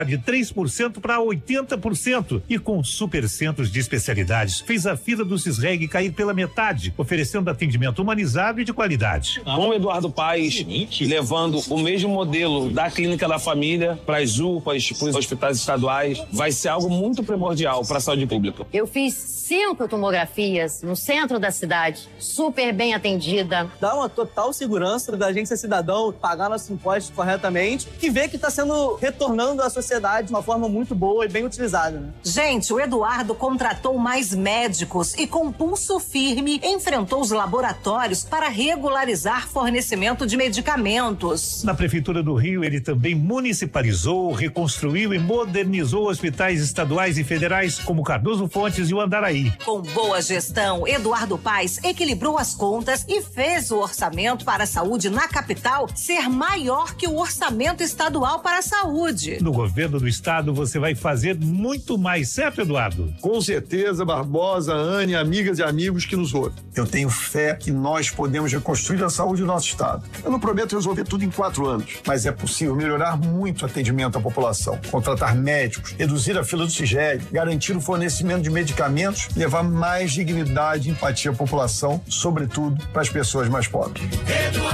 de 3% para 80% e com supercentros de especialidades. Fez a fila do Cisreg cair pela metade, oferecendo atendimento humanizado e de qualidade. Com o Eduardo Paes, levando o mesmo modelo da Clínica da Família para as UPAs, para os hospitais estaduais, vai ser algo muito primordial para a saúde pública. Eu fiz 5 tomografias no centro da cidade, super bem atendida. Dá uma total segurança da gente ser cidadão, pagar nossos impostos corretamente, que vê que está sendo retornando à sociedade de uma forma muito boa e bem utilizada, né? Gente, o Eduardo contratou mais médicos e com pulso firme enfrentou os laboratórios para regularizar fornecimento de medicamentos. Na Prefeitura do Rio, ele também municipalizou, reconstruiu e modernizou hospitais estaduais e federais como Cardoso Fontes e o Andaraí. Com boa gestão, Eduardo Paes equilibrou as contas e fez o orçamento para a saúde na capital ser maior que o orçamento estadual para a saúde. No governo do estado, você vai fazer muito mais, certo, Eduardo? Com certeza, Barbosa, Anne, amigas e amigos que nos ouvem. Eu tenho fé que nós podemos reconstruir a saúde do nosso estado. Eu não prometo resolver tudo em 4 anos, mas é possível melhorar muito o atendimento à população, contratar médicos, reduzir a fila do Cisreg, garantir o fornecimento de medicamentos, levar mais dignidade e empatia à população, sobretudo para as pessoas mais pobres.